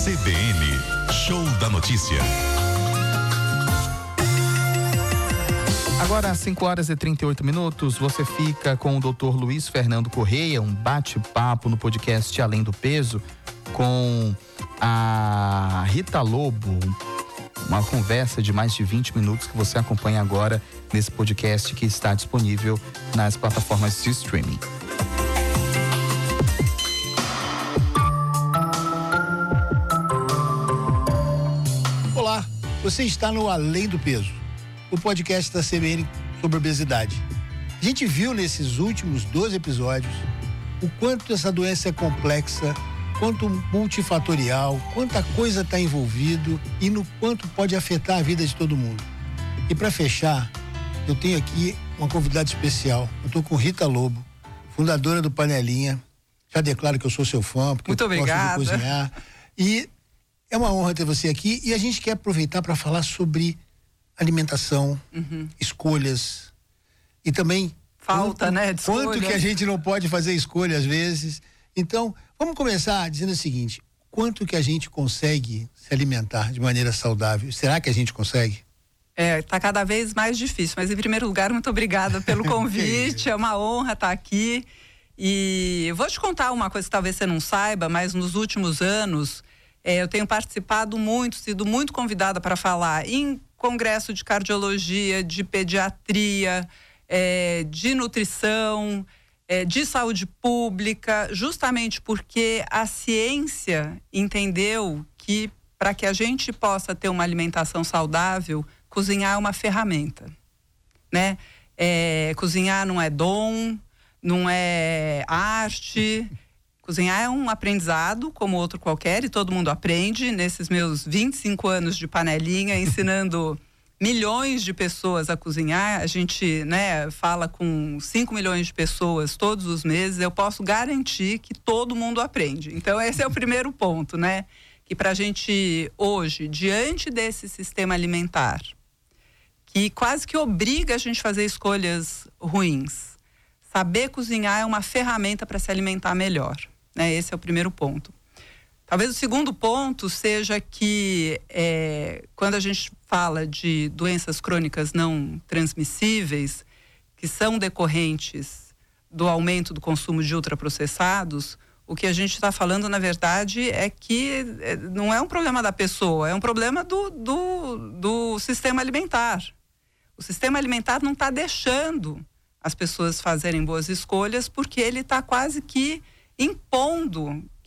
CBN, Show da Notícia. Agora, às 5h38, você fica com o Dr. Luiz Fernando Correia, um bate-papo no podcast Além do Peso, com a Rita Lobo. Uma conversa de mais de 20 minutos que você acompanha agora nesse podcast que está disponível nas plataformas de streaming. Olá, você está no Além do Peso, o podcast da CBN sobre obesidade. A gente viu nesses últimos 12 episódios o quanto essa doença é complexa, quanto multifatorial, quanta coisa está envolvido e no quanto pode afetar a vida de todo mundo. E para fechar, eu tenho aqui uma convidada especial. Eu estou com Rita Lobo, fundadora do Panelinha. Já declaro que eu sou seu fã, porque muito eu gosto de cozinhar. E é uma honra ter você aqui. E a gente quer aproveitar para falar sobre alimentação, escolhas e também falta, né, de quanto escolha. que a gente não pode fazer escolha às vezes. Então, vamos começar dizendo o seguinte: quanto que a gente consegue se alimentar de maneira saudável? Será que a gente consegue? Tá cada vez mais difícil, mas em primeiro lugar, muito obrigada pelo convite, é uma honra estar aqui. E eu vou te contar uma coisa que talvez você não saiba, mas nos últimos anos eu tenho participado muito, sido muito convidada para falar em congresso de cardiologia, de pediatria, de nutrição, de saúde pública, justamente porque a ciência entendeu que para que a gente possa ter uma alimentação saudável, cozinhar é uma ferramenta, né? Cozinhar não é dom, não é arte. Cozinhar é um aprendizado como outro qualquer e todo mundo aprende. Nesses meus 25 anos de Panelinha, ensinando milhões de pessoas a cozinhar, a gente, fala com 5 milhões de pessoas todos os meses, eu posso garantir que todo mundo aprende. Então esse é o primeiro ponto, né? Que pra gente hoje, diante desse sistema alimentar, que quase que obriga a gente a fazer escolhas ruins, saber cozinhar é uma ferramenta para se alimentar melhor, né? Esse é o primeiro ponto. Talvez o segundo ponto seja que quando a gente fala de doenças crônicas não transmissíveis, que são decorrentes do aumento do consumo de ultraprocessados, o que a gente está falando, na verdade, é que não é um problema da pessoa, é um problema do sistema alimentar. O sistema alimentar não está deixando as pessoas fazerem boas escolhas porque ele está quase que impondo